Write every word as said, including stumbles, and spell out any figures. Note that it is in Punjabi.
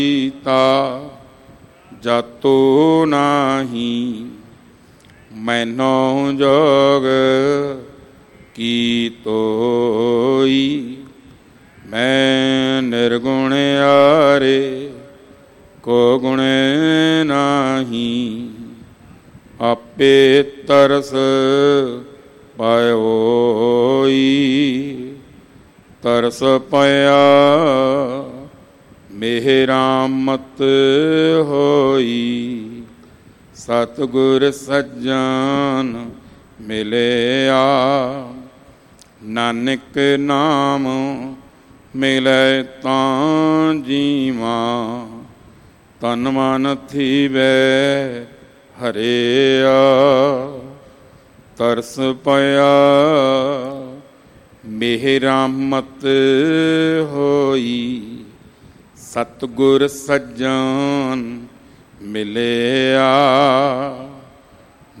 ਤਾ ਜਾਤੋ ਨਾਹੀ, ਮੈਨੋ ਜੋਗ ਕੀ ਤੋਈ। ਮੈਂ ਨਿਰਗੁਣ ਆਰੇ ਕੋ ਗੁਣ ਨਾਹੀ, ਆਪੇ ਤਰਸ ਪਾਇਓਈ। ਤਰਸ ਪਾਇਆ ਮਿਹਰਾਮਤ ਹੋਈ, ਸਤਿਗੁਰ ਸੱਜਣ ਮਿਲਿਆ। ਨਾਨਕ ਨਾਮ ਮਿਲੈ ਤਾਂ ਜੀਵਾਂ, ਤਨ ਮਨ ਥੀਵੈ ਹਰਿਆ। ਤਰਸ ਪਾਇਆ ਮਿਹਰਾਮਤ ਹੋਈ, ਸਤਿਗੁਰ ਸੱਜਣ ਮਿਲਿਆ।